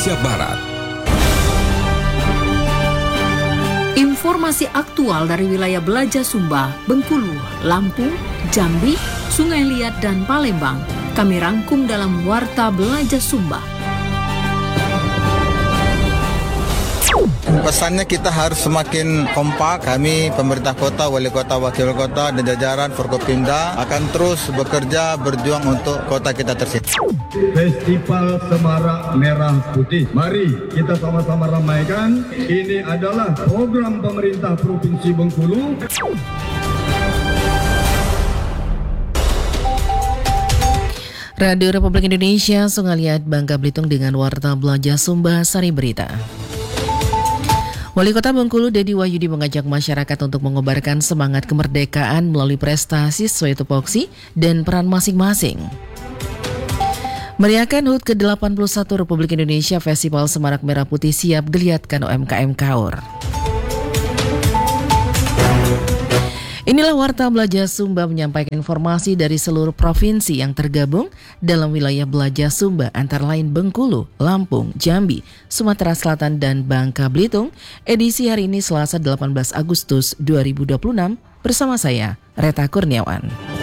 Indonesia Barat. Informasi aktual dari wilayah Belaja Sumba, Bengkulu, Lampung, Jambi, Sungai Liat, dan Palembang. Kami rangkum dalam Warta Belaja Sumba. Pesannya kita harus semakin kompak. Kami pemerintah kota, wali kota, wakil kota, dan jajaran Forkopimda akan terus bekerja berjuang untuk kota kita tercinta. Festival Semarak Merah Putih. Mari kita sama-sama ramaikan. Ini adalah program pemerintah Provinsi Bengkulu. Radio Republik Indonesia, Sungai Liat, Bangka Belitung dengan Warta Belaja Sumba, Sari Berita. Wali Kota Bengkulu Dedi Wahyudi mengajak masyarakat untuk mengobarkan semangat kemerdekaan melalui prestasi sesuai tupoksi dan peran masing-masing. Meriahkan HUT ke-81 Republik Indonesia, Festival Semarak Merah Putih siap geliatkan UMKM Kaur. Inilah Warta Belaja Sumba menyampaikan informasi dari seluruh provinsi yang tergabung dalam wilayah Belaja Sumba antara lain Bengkulu, Lampung, Jambi, Sumatera Selatan, dan Bangka Belitung. Edisi hari ini Selasa 18 Agustus 2026 bersama saya, Reta Kurniawan.